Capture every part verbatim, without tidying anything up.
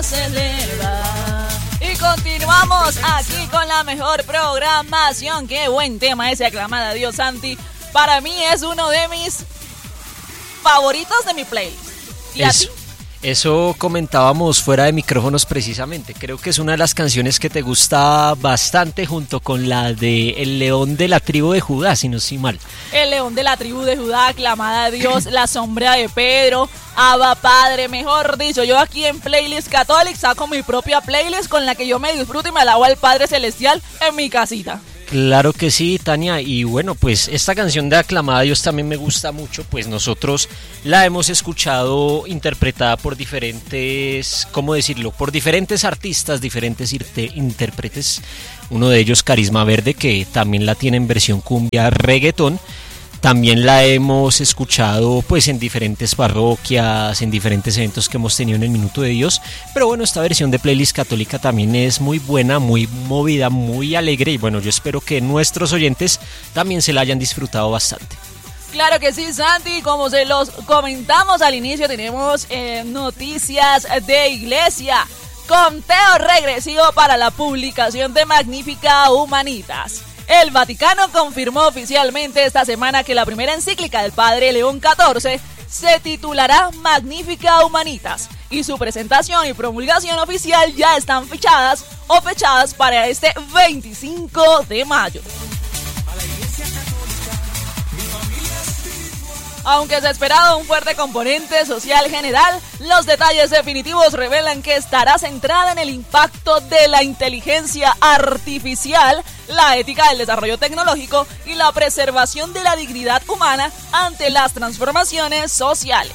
se eleva. Y continuamos aquí con la mejor programación. Qué buen tema ese, aclamada Dios Santi. Para mí es uno de mis favoritos de mi playlist. ¿Y a ti? Eso comentábamos fuera de micrófonos precisamente. Creo que es una de las canciones que te gusta bastante junto con la de El León de la Tribu de Judá, si no estoy mal. El León de la Tribu de Judá, aclamada a Dios, La Sombra de Pedro, Abba Padre, mejor dicho. Yo aquí en Playlist Catholic saco mi propia playlist con la que yo me disfruto y me alabo al Padre Celestial en mi casita. Claro que sí, Tania, y bueno, pues esta canción de Aclamada a Dios también me gusta mucho, pues nosotros la hemos escuchado interpretada por diferentes, ¿cómo decirlo? Por diferentes artistas, diferentes irte- intérpretes, uno de ellos Carisma Verde, que también la tiene en versión cumbia reggaetón. También la hemos escuchado pues en diferentes parroquias, en diferentes eventos que hemos tenido en el Minuto de Dios. Pero bueno, esta versión de Playlist Católica también es muy buena, muy movida, muy alegre. Y bueno, yo espero que nuestros oyentes también se la hayan disfrutado bastante. Claro que sí, Santi, como se los comentamos al inicio, tenemos eh, noticias de iglesia. Conteo regresivo para la publicación de Magnificat Humanitas. El Vaticano confirmó oficialmente esta semana que la primera encíclica del Padre León catorce se titulará Magnificat Humanitas y su presentación y promulgación oficial ya están fechadas o fechadas para este veinticinco de mayo. Aunque se esperaba un fuerte componente social general, los detalles definitivos revelan que estará centrada en el impacto de la inteligencia artificial, la ética del desarrollo tecnológico y la preservación de la dignidad humana ante las transformaciones sociales.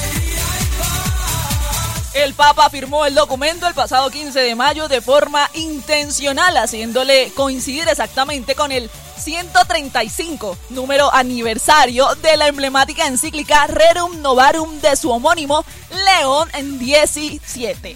El Papa firmó el documento el pasado quince de mayo de forma intencional, haciéndole coincidir exactamente con el ciento treinta y cinco número aniversario de la emblemática encíclica Rerum Novarum de su homónimo León diecisiete.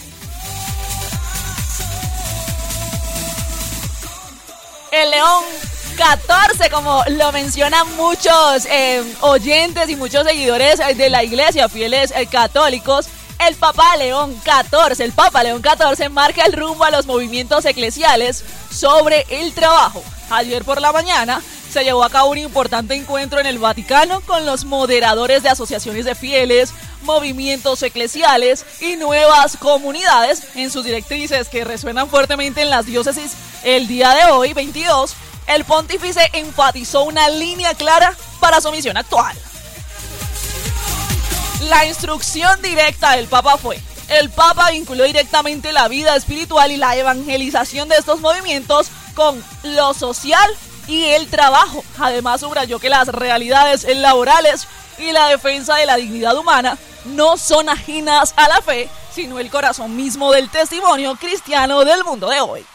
El León catorce, como lo mencionan muchos eh, oyentes y muchos seguidores de la iglesia, fieles eh, católicos, el Papa León catorce, el Papa León catorce marca el rumbo a los movimientos eclesiales sobre el trabajo. Ayer por la mañana se llevó a cabo un importante encuentro en el Vaticano con los moderadores de asociaciones de fieles, movimientos eclesiales y nuevas comunidades en sus directrices que resuenan fuertemente en las diócesis. El día de hoy, veintidós, el pontífice enfatizó una línea clara para su misión actual. La instrucción directa del Papa fue: el Papa vinculó directamente la vida espiritual y la evangelización de estos movimientos con lo social y el trabajo. Además, subrayó que las realidades laborales y la defensa de la dignidad humana no son ajenas a la fe, sino el corazón mismo del testimonio cristiano del mundo de hoy.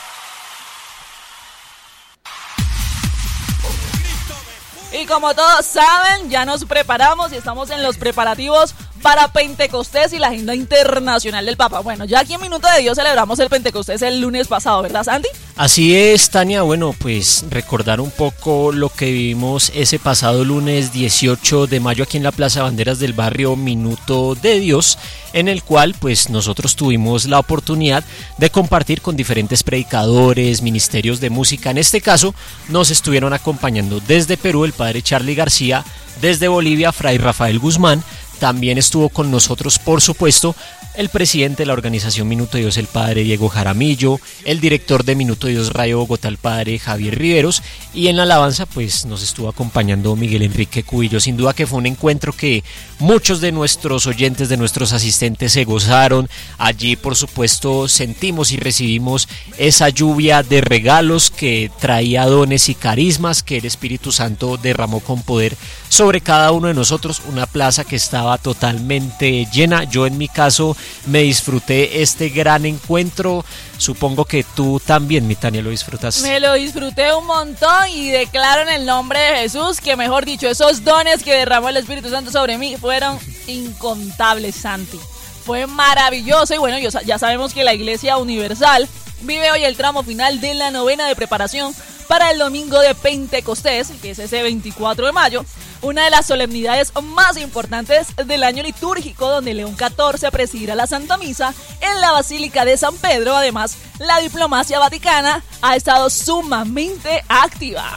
Y como todos saben, ya nos preparamos y estamos en los preparativos para Pentecostés y la agenda internacional del Papa. Bueno, ya aquí en Minuto de Dios celebramos el Pentecostés el lunes pasado, ¿verdad, Sandy? Así es, Tania. Bueno, pues recordar un poco lo que vivimos ese pasado lunes dieciocho de mayo aquí en la Plaza de Banderas del barrio Minuto de Dios, en el cual pues nosotros tuvimos la oportunidad de compartir con diferentes predicadores, ministerios de música. En este caso nos estuvieron acompañando desde Perú el padre Charly García, desde Bolivia Fray Rafael Guzmán. También estuvo con nosotros, por supuesto, el presidente de la organización Minuto de Dios, el padre Diego Jaramillo, el director de Minuto de Dios Radio Bogotá, el padre Javier Riveros, y en la alabanza pues nos estuvo acompañando Miguel Enrique Cubillo. Sin duda que fue un encuentro que muchos de nuestros oyentes, de nuestros asistentes se gozaron. Allí por supuesto sentimos y recibimos esa lluvia de regalos que traía dones y carismas que el Espíritu Santo derramó con poder sobre cada uno de nosotros. Una plaza que estaba totalmente llena. Yo en mi caso me disfruté este gran encuentro. Supongo que tú también, mi Tania, lo disfrutaste. Me lo disfruté un montón y declaro en el nombre de Jesús que, mejor dicho, esos dones que derramó el Espíritu Santo sobre mí fueron incontables, Santi. Fue maravilloso y bueno, ya sabemos que la Iglesia Universal vive hoy el tramo final de la novena de preparación para el domingo de Pentecostés, que es ese veinticuatro de mayo, una de las solemnidades más importantes del año litúrgico, donde León catorce presidirá la Santa Misa en la Basílica de San Pedro. Además, la diplomacia vaticana ha estado sumamente activa.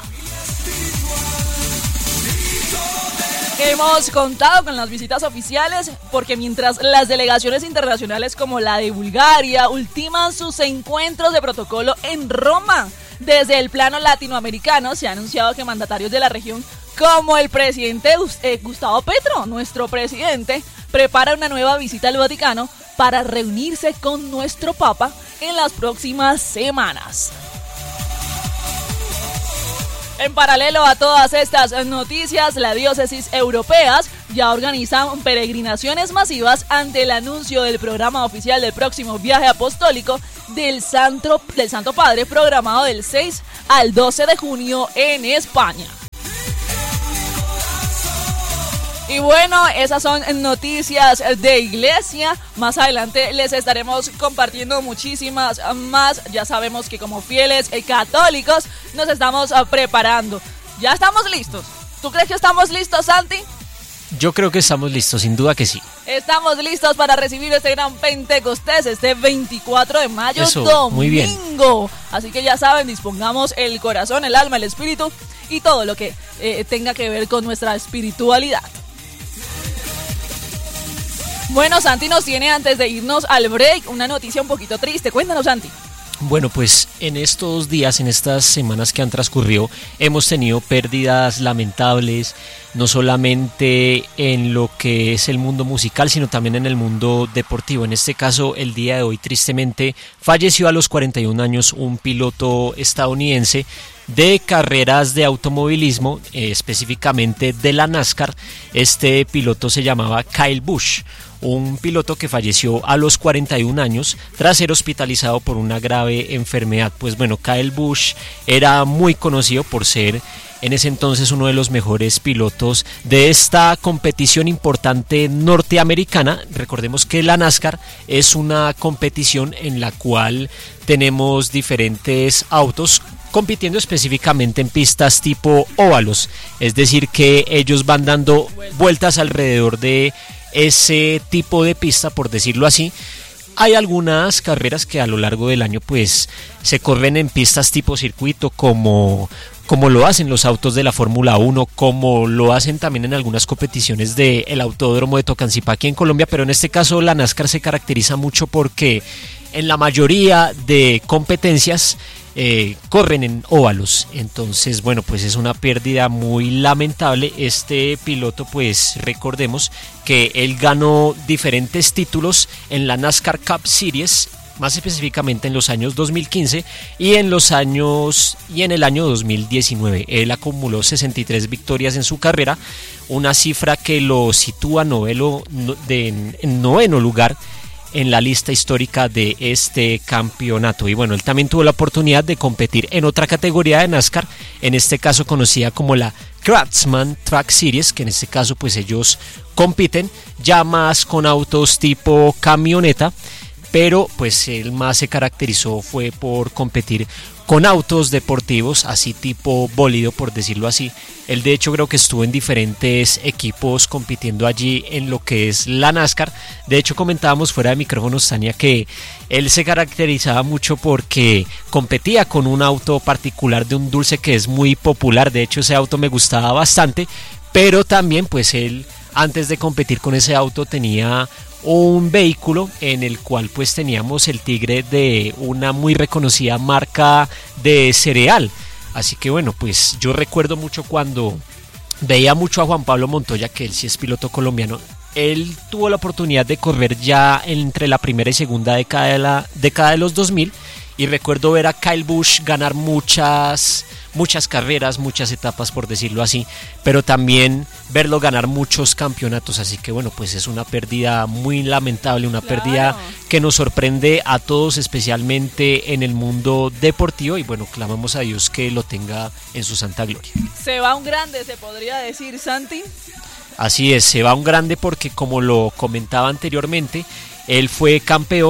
Hemos contado con las visitas oficiales porque mientras las delegaciones internacionales como la de Bulgaria ultiman sus encuentros de protocolo en Roma, desde el plano latinoamericano se ha anunciado que mandatarios de la región como el presidente eh, Gustavo Petro, nuestro presidente, prepara una nueva visita al Vaticano para reunirse con nuestro Papa en las próximas semanas. En paralelo a todas estas noticias, las diócesis europeas ya organizan peregrinaciones masivas ante el anuncio del programa oficial del próximo viaje apostólico del Santo, del Santo Padre, programado del seis al doce de junio en España. Y bueno, esas son noticias de iglesia. Más adelante les estaremos compartiendo muchísimas más. Ya sabemos que como fieles católicos nos estamos preparando. ¿Ya estamos listos? ¿Tú crees que estamos listos, Santi? Yo creo que estamos listos, sin duda que sí. Estamos listos para recibir este gran Pentecostés, este veinticuatro de mayo, Eso, domingo. Muy bien. Así que ya saben, dispongamos el corazón, el alma, el espíritu y todo lo que eh, tenga que ver con nuestra espiritualidad. Bueno, Santi nos tiene, antes de irnos al break, una noticia un poquito triste. Cuéntanos, Santi. Bueno, pues en estos días, en estas semanas que han transcurrido, hemos tenido pérdidas lamentables, no solamente en lo que es el mundo musical, sino también en el mundo deportivo. En este caso, el día de hoy, tristemente, falleció a los cuarenta y un años un piloto estadounidense de carreras de automovilismo, eh, específicamente de la NASCAR. Este piloto se llamaba Kyle Busch, un piloto que falleció a los cuarenta y un años tras ser hospitalizado por una grave enfermedad. Pues bueno, Kyle Busch era muy conocido por ser en ese entonces uno de los mejores pilotos de esta competición importante norteamericana. Recordemos que la NASCAR es una competición en la cual tenemos diferentes autos compitiendo específicamente en pistas tipo óvalos, es decir que ellos van dando vueltas alrededor de ese tipo de pista, por decirlo así. Hay algunas carreras que a lo largo del año pues se corren en pistas tipo circuito, como, como lo hacen los autos de la Fórmula uno, como lo hacen también en algunas competiciones del Autódromo de Tocancipá aquí en Colombia, pero en este caso la NASCAR se caracteriza mucho porque en la mayoría de competencias Eh, corren en óvalos. Entonces, bueno, pues es una pérdida muy lamentable. Este piloto, pues recordemos que él ganó diferentes títulos en la NASCAR Cup Series, más específicamente en los años dos mil quince y en los años y en el año dos mil diecinueve. Él acumuló sesenta y tres victorias en su carrera, una cifra que lo sitúa noveno, de, en noveno lugar en la lista histórica de este campeonato. Y bueno, él también tuvo la oportunidad de competir en otra categoría de NASCAR, en este caso conocida como la Craftsman Truck Series, que en este caso pues ellos compiten ya más con autos tipo camioneta, pero pues él más se caracterizó fue por competir con autos deportivos, así tipo bólido, por decirlo así. Él de hecho creo que estuvo en diferentes equipos compitiendo allí en lo que es la NASCAR. De hecho comentábamos fuera de micrófonos, Tania, que él se caracterizaba mucho porque competía con un auto particular de un dulce que es muy popular. De hecho ese auto me gustaba bastante, pero también pues él antes de competir con ese auto tenía un vehículo en el cual pues teníamos el tigre de una muy reconocida marca de cereal. Así que bueno, pues yo recuerdo mucho cuando veía mucho a Juan Pablo Montoya, que él sí es piloto colombiano. Él tuvo la oportunidad de correr ya entre la primera y segunda década de la década de los dos mil, y recuerdo ver a Kyle Busch ganar muchas muchas carreras, muchas etapas, por decirlo así, pero también verlo ganar muchos campeonatos. Así que bueno, pues es una pérdida muy lamentable, una claro. pérdida que nos sorprende a todos, especialmente en el mundo deportivo, y bueno, clamamos a Dios que lo tenga en su santa gloria. Se va un grande, se podría decir, Santi. Así es, se va un grande porque, como lo comentaba anteriormente, él fue campeón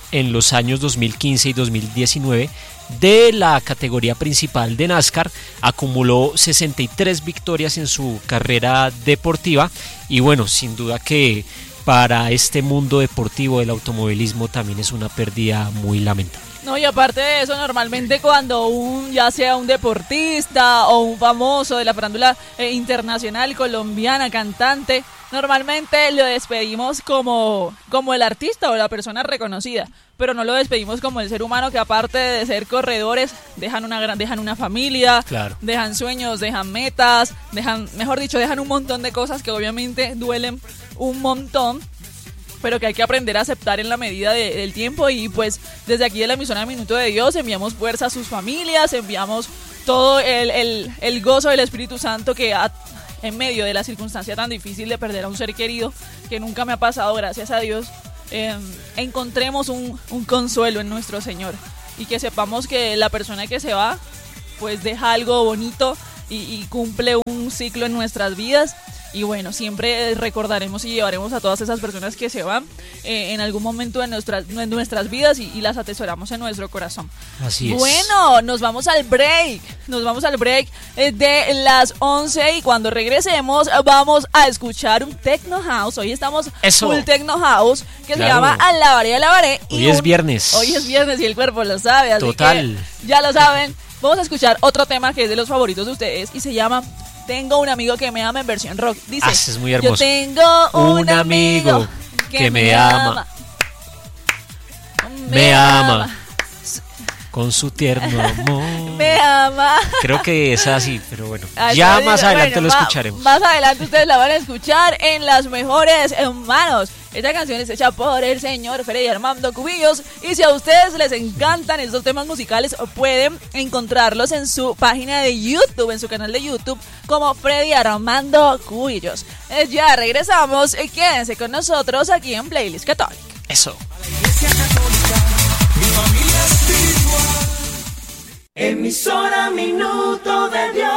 en los años dos mil quince y dos mil diecinueve de la categoría principal de NASCAR, acumuló sesenta y tres victorias en su carrera deportiva y bueno, sin duda que para este mundo deportivo del automovilismo también es una pérdida muy lamentable. No, y aparte de eso, normalmente cuando un, ya sea un deportista o un famoso de la farándula eh, internacional, colombiana, cantante, normalmente lo despedimos como, como el artista o la persona reconocida, pero no lo despedimos como el ser humano que aparte de ser corredores, dejan una gran, dejan una familia, claro. dejan sueños, dejan metas, dejan, mejor dicho, dejan un montón de cosas que obviamente duelen un montón, pero que hay que aprender a aceptar en la medida de, del tiempo. Y pues desde aquí de la emisora Minuto de Dios enviamos fuerza a sus familias, enviamos todo el, el, el gozo del Espíritu Santo que ha, en medio de la circunstancia tan difícil de perder a un ser querido, que nunca me ha pasado, gracias a Dios, eh, encontremos un, un consuelo en nuestro Señor y que sepamos que la persona que se va pues deja algo bonito y, y cumple un ciclo en nuestras vidas. Y bueno, siempre recordaremos y llevaremos a todas esas personas que se van eh, en algún momento de nuestras, de nuestras vidas y, y las atesoramos en nuestro corazón. Así es. Bueno, nos vamos al break. Nos vamos al break eh, de las once y cuando regresemos vamos a escuchar un Techno House. Hoy estamos Eso. full Techno House que Claro. se llama Alabaré, Alabaré. Hoy y es un- viernes. Hoy es viernes y el cuerpo lo sabe, así Total. que ya lo saben. Vamos a escuchar otro tema que es de los favoritos de ustedes y se llama Tengo un amigo que me ama en versión rock. Dice, Ah, es muy hermoso. yo tengo un, Un amigo amigo que, que me me ama. Me ama. Con su tierno amor. Me ama. Creo que es así, pero bueno. Así Ya es, más adelante bueno, lo va- escucharemos. Más adelante ustedes la van a escuchar en Las Mejores Manos. Esta canción es hecha por el señor Freddy Armando Cubillos. Y si a ustedes les encantan estos temas musicales, pueden encontrarlos en su página de YouTube, en su canal de YouTube, como Freddy Armando Cubillos. Eh, Ya regresamos. Eh, Quédense con nosotros aquí en Playlist Católica. Eso. Emisora Minuto de Dios.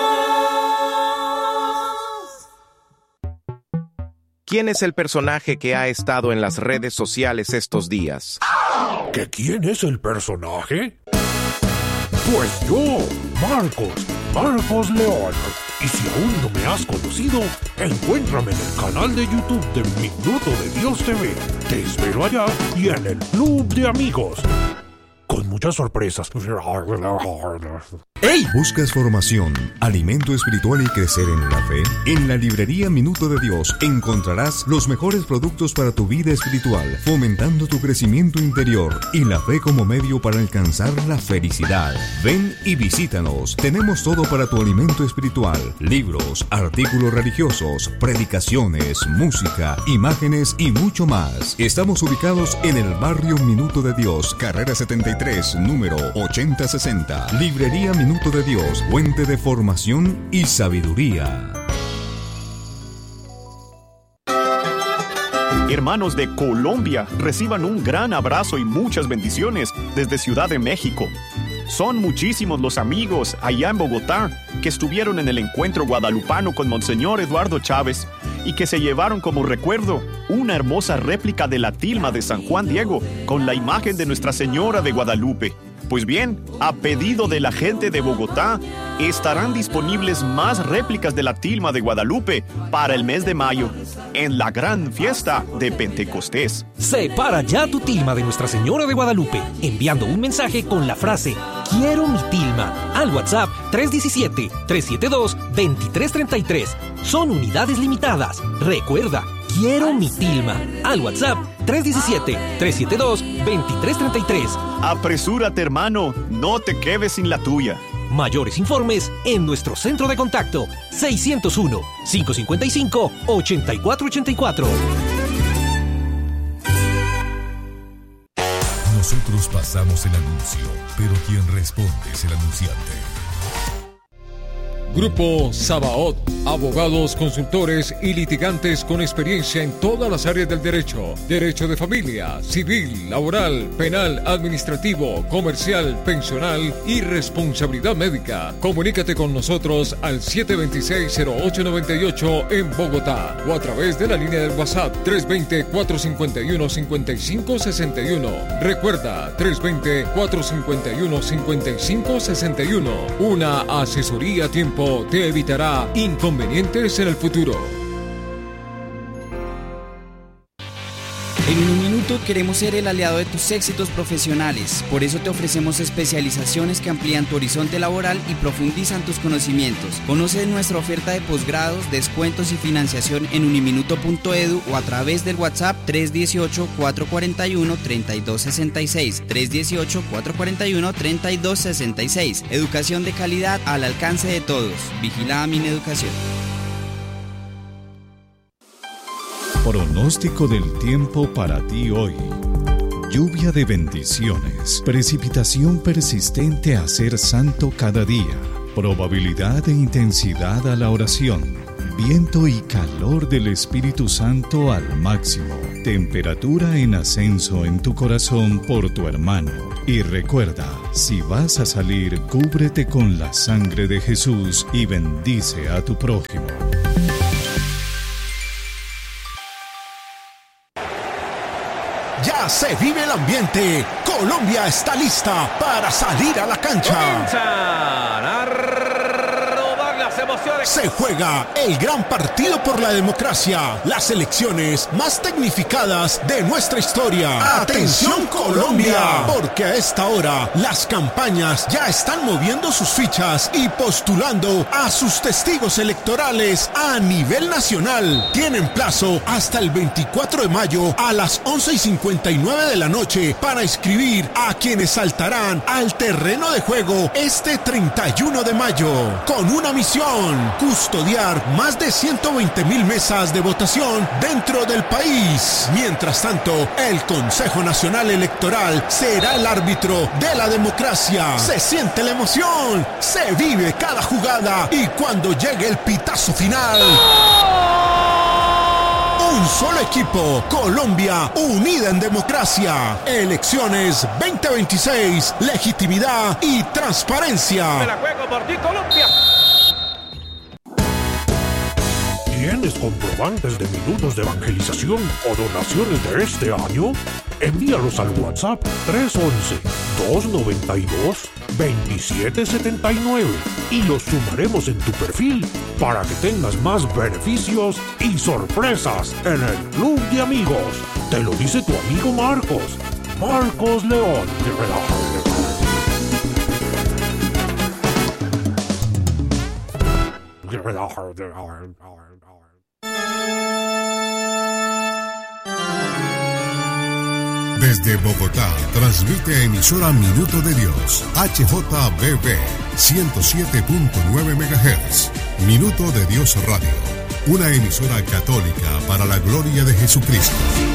¿Quién es el personaje que ha estado en las redes sociales estos días? ¿Que quién es el personaje? Pues yo, Marcos, Marcos León. Y si aún no me has conocido, encuéntrame en el canal de YouTube de Minuto de Dios T V. Te espero allá y en el Club de Amigos. Con muchas sorpresas. ¡Ey! ¿Buscas formación, alimento espiritual y crecer en la fe? En la librería Minuto de Dios encontrarás los mejores productos para tu vida espiritual, fomentando tu crecimiento interior y la fe como medio para alcanzar la felicidad. Ven y visítanos. Tenemos todo para tu alimento espiritual: libros, artículos religiosos, predicaciones, música, imágenes y mucho más. Estamos ubicados en el barrio Minuto de Dios, carrera setenta y tres, número ochenta sesenta. Librería Minuto de Dios, fuente de formación y sabiduría. Hermanos de Colombia, reciban un gran abrazo y muchas bendiciones desde Ciudad de México. Son muchísimos los amigos allá en Bogotá que estuvieron en el encuentro guadalupano con Monseñor Eduardo Chávez y que se llevaron como recuerdo una hermosa réplica de la tilma de San Juan Diego con la imagen de Nuestra Señora de Guadalupe. Pues bien, a pedido de la gente de Bogotá, estarán disponibles más réplicas de la tilma de Guadalupe para el mes de mayo, en la gran fiesta de Pentecostés. Separa ya tu tilma de Nuestra Señora de Guadalupe, enviando un mensaje con la frase "Quiero mi tilma" al WhatsApp tres uno siete, tres siete dos, dos tres tres tres. Son unidades limitadas. Recuerda, "Quiero mi tilma" al WhatsApp tres uno siete, tres siete dos, dos tres tres tres. Apresúrate, hermano, no te quedes sin la tuya. Mayores informes en nuestro centro de contacto seiscientos uno, cinco cincuenta y cinco, ochenta y cuatro ochenta y cuatro. Nosotros pasamos el anuncio, pero quien responde es el anunciante. Grupo Sabaot, abogados, consultores y litigantes con experiencia en todas las áreas del derecho. Derecho de familia, civil, laboral, penal, administrativo, comercial, pensional y responsabilidad médica. Comunícate con nosotros al siete dos seis, cero ocho nueve ocho en Bogotá o a través de la línea del WhatsApp tres dos cero, cuatro cinco uno, cinco cinco seis uno. Recuerda, tres dos cero, cuatro cinco uno, cinco cinco seis uno. Una asesoría a tiempo te evitará inconvenientes en el futuro. En Uniminuto queremos ser el aliado de tus éxitos profesionales. Por eso te ofrecemos especializaciones que amplían tu horizonte laboral y profundizan tus conocimientos. Conoce nuestra oferta de posgrados, descuentos y financiación en uniminuto punto edu o a través del WhatsApp tres uno ocho, cuatro cuatro uno, tres dos seis seis, tres uno ocho, cuatro cuatro uno, tres dos seis seis. Educación de calidad al alcance de todos. Vigilada Mineducación. Pronóstico del tiempo para ti hoy. Lluvia de bendiciones, precipitación persistente a ser santo cada día, probabilidad e intensidad a la oración, viento y calor del Espíritu Santo al máximo, temperatura en ascenso en tu corazón por tu hermano. Y recuerda, si vas a salir, cúbrete con la sangre de Jesús y bendice a tu prójimo. Ya se vive el ambiente. Colombia está lista para salir a la cancha. Comienzan a rodar las emociones. Se juega el gran partido por la democracia. Las elecciones más tecnificadas de nuestra historia. ¡Atención, Colombia! Porque a esta hora las campañas ya están moviendo sus fichas y postulando a sus testigos electorales a nivel nacional. Tienen plazo hasta el veinticuatro de mayo a las once y cincuenta y nueve de la noche para inscribir a quienes saltarán al terreno de juego este treinta y uno de mayo. Con una misión: custodiar más de ciento veinte mil mesas de votación dentro del país. Mientras tanto, el Consejo Nacional Electoral será el árbitro de la democracia. Se siente la emoción, se vive cada jugada y cuando llegue el pitazo final, un solo equipo, Colombia unida en democracia. Elecciones veinte veintiséis, legitimidad y transparencia. Me la juego por ti, Colombia. ¿Tienes comprobantes de minutos de evangelización o donaciones de este año? Envíalos al WhatsApp tres uno uno, dos nueve dos, dos siete siete nueve y los sumaremos en tu perfil para que tengas más beneficios y sorpresas en el Club de Amigos. Te lo dice tu amigo Marcos. Marcos León. Desde Bogotá, transmite emisora Minuto de Dios, H J B B, ciento siete punto nueve megahertz. Minuto de Dios Radio, una emisora católica para la gloria de Jesucristo.